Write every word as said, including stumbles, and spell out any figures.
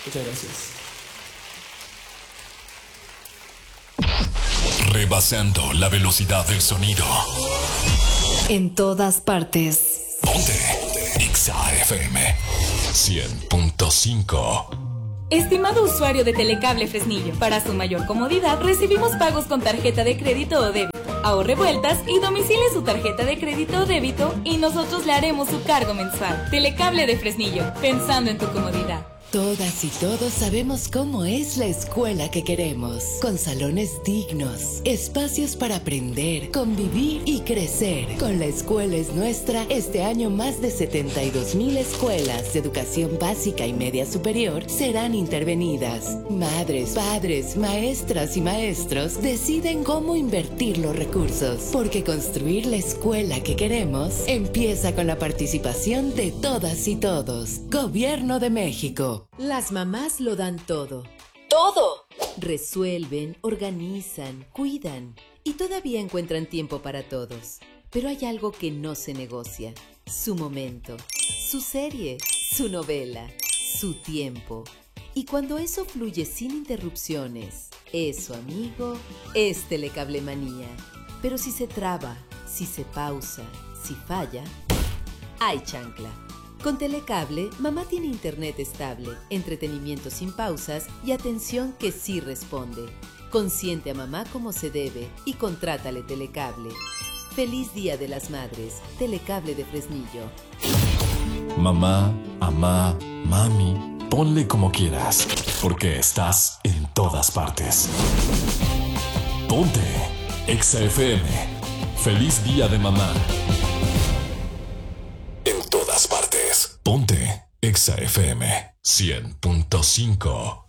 Muchas gracias. Rebasando la velocidad del sonido. En todas partes. Ponte Exa F M cien punto cinco. Estimado usuario de Telecable Fresnillo, para su mayor comodidad recibimos pagos con tarjeta de crédito o débito. Ahorre vueltas y domicile su tarjeta de crédito o débito y nosotros le haremos su cargo mensual. Telecable de Fresnillo, pensando en tu comodidad. Todas y todos sabemos cómo es la escuela que queremos, con salones dignos, espacios para aprender, convivir y crecer. Con La Escuela es Nuestra, este año más de setenta y dos mil escuelas de educación básica y media superior serán intervenidas. Madres, padres, maestras y maestros deciden cómo invertir los recursos, porque construir la escuela que queremos empieza con la participación de todas y todos. Gobierno de México. Las mamás lo dan todo. ¡Todo! Resuelven, organizan, cuidan y todavía encuentran tiempo para todos. Pero hay algo que no se negocia. Su momento, su serie, su novela, su tiempo. Y cuando eso fluye sin interrupciones, eso, amigo, es Telecablemanía. Pero si se traba, si se pausa, si falla, hay chancla. Con Telecable, mamá tiene internet estable, entretenimiento sin pausas y atención que sí responde. Consiente a mamá como se debe y contrátale Telecable. Feliz Día de las Madres, Telecable de Fresnillo. Mamá, mamá, mami, ponle como quieras, porque estás en todas partes. Ponte Exa F M. Feliz Día de Mamá. En todas partes. Ponte Exa F M cien punto cinco.